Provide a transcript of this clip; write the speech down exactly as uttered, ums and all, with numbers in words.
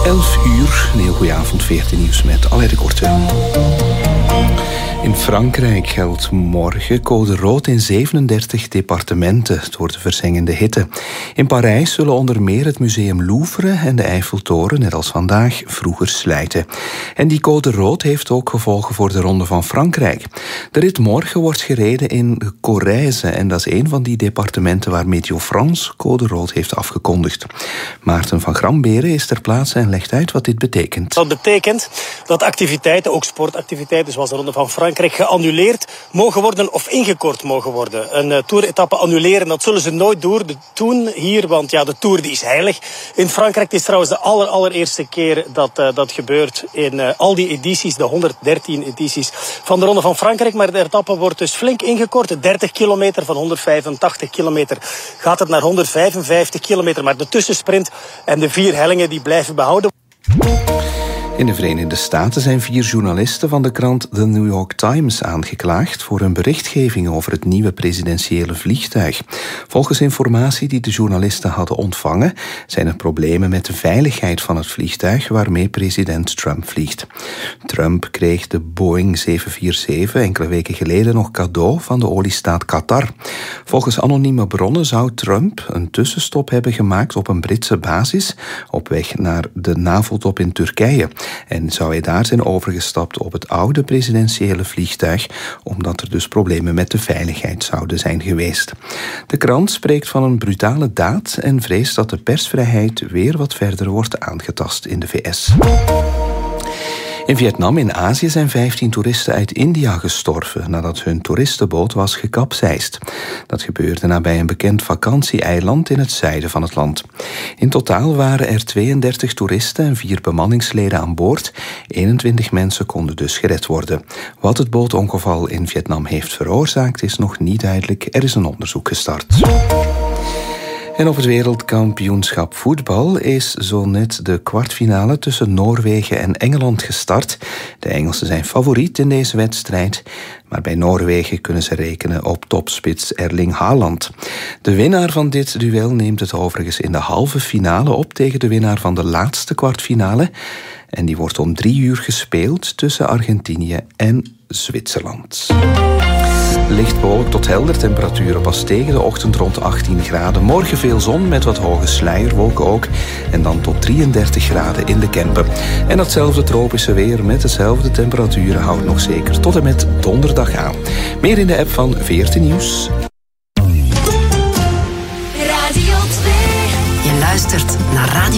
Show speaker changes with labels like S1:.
S1: elf uur, een heel goede avond, veertien nieuws met Alain de Korte. In Frankrijk geldt morgen code rood in zevenendertig departementen door de verzengende hitte. In Parijs zullen onder meer het museum Louvre en de Eiffeltoren, net als vandaag, vroeger slijten. En die code rood heeft ook gevolgen voor de Ronde van Frankrijk. De rit morgen wordt gereden in Corrèze en dat is een van die departementen waar Météo France code rood heeft afgekondigd. Maarten van Gramberen is ter plaatse en legt uit wat dit betekent.
S2: Dat betekent dat activiteiten, ook sportactiviteiten zoals de Ronde van Frankrijk, geannuleerd mogen worden of ingekort mogen worden. Een uh, toeretappe annuleren, dat zullen ze nooit doen hier, want ja, de Tour die is heilig. In Frankrijk het is trouwens de aller, allereerste keer dat uh, dat gebeurt in uh, al die edities, de honderddertien edities van de Ronde van Frankrijk. Maar de etappe wordt dus flink ingekort. dertig kilometer van honderdvijfentachtig kilometer gaat het naar honderdvijfenvijftig kilometer. Maar de tussensprint en de vier hellingen die blijven behouden.
S1: In de Verenigde Staten zijn vier journalisten van de krant The New York Times aangeklaagd voor hun berichtgeving over het nieuwe presidentiële vliegtuig. Volgens informatie die de journalisten hadden ontvangen, zijn er problemen met de veiligheid van het vliegtuig waarmee president Trump vliegt. Trump kreeg de Boeing zeven vier zeven enkele weken geleden nog cadeau van de oliestaat Qatar. Volgens anonieme bronnen zou Trump een tussenstop hebben gemaakt op een Britse basis op weg naar de NAVO-top in Turkije. En zou hij daar zijn overgestapt op het oude presidentiële vliegtuig, omdat er dus problemen met de veiligheid zouden zijn geweest. De krant spreekt van een brutale daad en vreest dat de persvrijheid weer wat verder wordt aangetast in de V S. In Vietnam in Azië zijn vijftien toeristen uit India gestorven nadat hun toeristenboot was gekapseist. Dat gebeurde nabij een bekend vakantieeiland in het zuiden van het land. In totaal waren er tweeëndertig toeristen en vier bemanningsleden aan boord. eenentwintig mensen konden dus gered worden. Wat het bootongeval in Vietnam heeft veroorzaakt is nog niet duidelijk. Er is een onderzoek gestart. En op het wereldkampioenschap voetbal is zo net de kwartfinale tussen Noorwegen en Engeland gestart. De Engelsen zijn favoriet in deze wedstrijd, maar bij Noorwegen kunnen ze rekenen op topspits Erling Haaland. De winnaar van dit duel neemt het overigens in de halve finale op tegen de winnaar van de laatste kwartfinale. En die wordt om drie uur gespeeld tussen Argentinië en Zwitserland. Licht bewolkt tot helder, temperaturen pas tegen de ochtend rond achttien graden. Morgen veel zon met wat hoge sluierwolken ook. En dan tot drieëndertig graden in de Kempen. En datzelfde tropische weer met dezelfde temperaturen houdt nog zeker tot en met donderdag aan. Meer in de app van veertien Nieuws.
S3: Radio twee. Je luistert naar Radio